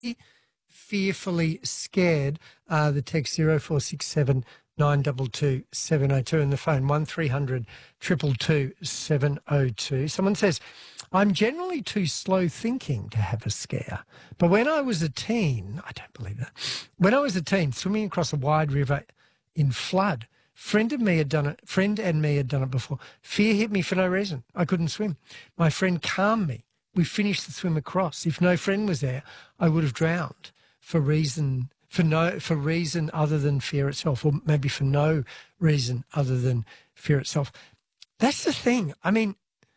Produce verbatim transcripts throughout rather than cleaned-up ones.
fearfully scared. Uh, the text zero four six seven nine two two seven oh two and the phone one three hundred two two two seven oh two. Someone says, I'm generally too slow thinking to have a scare. But when I was a teen, I don't believe that, when I was a teen swimming across a wide river in flood, friend of me had done it, friend and me had done it before. Fear hit me for no reason. I couldn't swim. My friend calmed me. We finished the swim across. If no friend was there, I would have drowned for reason for no for reason other than fear itself, or maybe for no reason other than fear itself. That's the thing. I mean,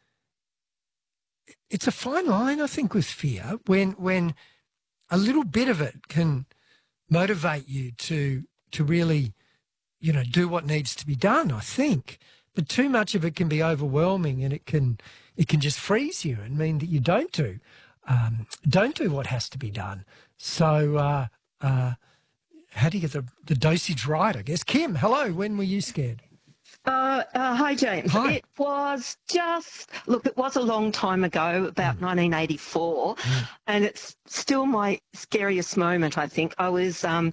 it's a fine line, I think, with fear when when a little bit of it can motivate you to to really, you know, do what needs to be done, I think. But too much of it can be overwhelming, and it can it can just freeze you and mean that you don't do um, don't do what has to be done. So uh, uh, how do you get the, the dosage right, I guess? Kim, hello. When were you scared? Uh, uh, hi, James. Hi. It was just, look, it was a long time ago, about mm. nineteen eighty-four, mm. and it's still my scariest moment, I think. I was um,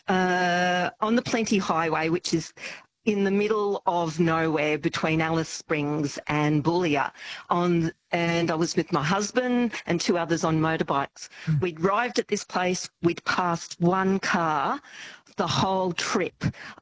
uh, on the Plenty Highway, which is in the middle of nowhere between Alice Springs and Boulia, on, and I was with my husband and two others on motorbikes. Mm. We'd arrived at this place, we'd passed one car the whole trip.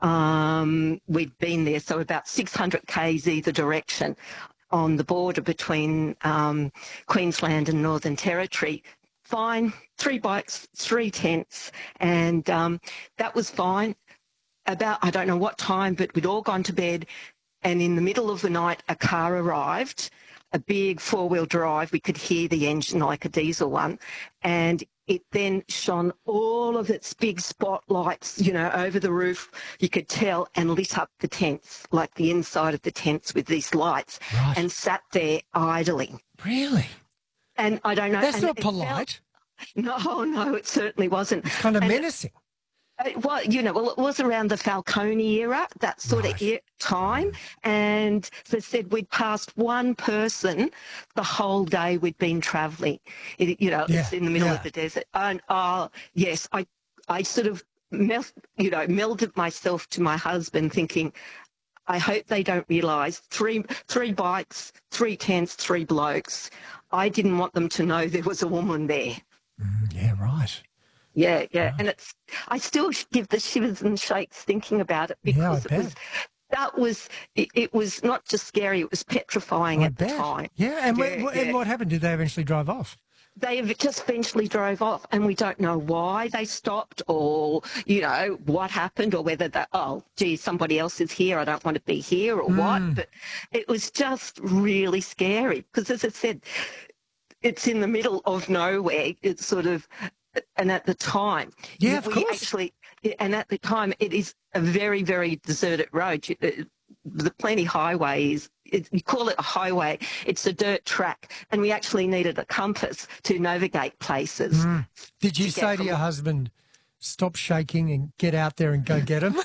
Um, we'd been there, so about six hundred kays either direction on the border between um, Queensland and Northern Territory. Fine, three bikes, three tents, and um, that was fine. About, I don't know what time, but we'd all gone to bed, and in the middle of the night, a car arrived, a big four-wheel drive. We could hear the engine like a diesel one, and it then shone all of its big spotlights, you know, over the roof, you could tell, and lit up the tents, like the inside of the tents with these lights, right. and sat there idling. Really? And I don't know. That's and not polite. Felt, no, no, it certainly wasn't. It's kind of and menacing. It, well, you know, well, it was around the Falcone era, that sort right. of era, time. And as I said, we'd passed one person the whole day we'd been travelling. It, you know, yeah. it's in the middle yeah. of the desert. And, oh, yes, I, I sort of, mel- you know, melded myself to my husband thinking, I hope they don't realise three, three bikes, three tents, three blokes. I didn't want them to know there was a woman there. Mm, yeah, right. Yeah, yeah, and it's. I still give the shivers and shakes thinking about it because yeah, it was. That was. It, it was not just scary; it was petrifying I at bet. the time. Yeah, and, yeah, what, yeah. and what happened? Did they eventually drive off? They just eventually drove off, and we don't know why they stopped, or you know what happened, or whether that oh, gee, somebody else is here. I don't want to be here, or mm. what. But it was just really scary because, as I said, it's in the middle of nowhere. It's sort of. And at the time, yeah, of we course. actually, and at the time, it is a very, very deserted road. The Plenty Highway is, it, you call it a highway, it's a dirt track, and we actually needed a compass to navigate places. Mm. Did you to say to your husband, stop shaking and get out there and go get him?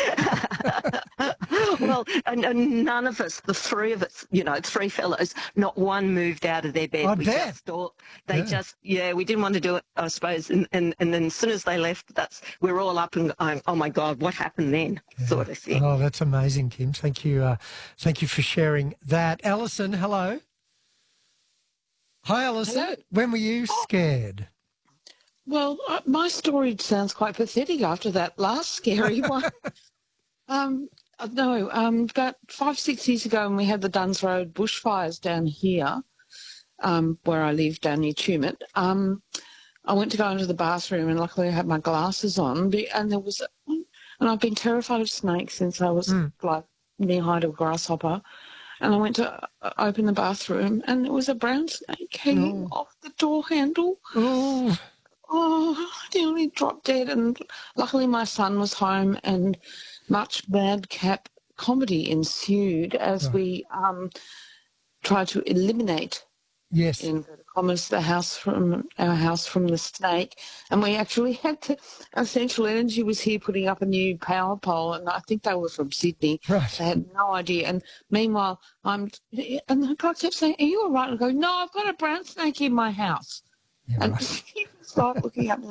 Well, and, and none of us, the three of us, you know, three fellows, not one moved out of their bed. I we bet. Just all, they yeah. just, yeah, we didn't want to do it, I suppose. And, and, and then as soon as they left, that's we're all up and going, oh, my God, what happened then, yeah. sort of thing. Oh, that's amazing, Kim. Thank you. Uh, thank you for sharing that. Alison, hello. Hi, Alison. Hello. When were you scared? Well, uh, my story sounds quite pathetic after that last scary one. um, no, um, about five, six years ago when we had the Duns Road bushfires down here, um, where I live down near Tumut, um, I went to go into the bathroom and luckily I had my glasses on, and there was, a, and I've been terrified of snakes since I was mm. like knee height of a grasshopper. And I went to open the bathroom and there was a brown snake hanging oh. off the door handle. Oh. Oh, I nearly dropped dead, and luckily my son was home, and much madcap comedy ensued as right. we um, tried to eliminate, yes, in inverted commas, the house from our house from the snake, and we actually had to. Essential Energy was here putting up a new power pole, and I think they were from Sydney. Right. They had no idea, and meanwhile, I'm and the guy kept saying, "Are you all right?" And I go, "No, I've got a brown snake in my house." Yeah, and right. he started looking at me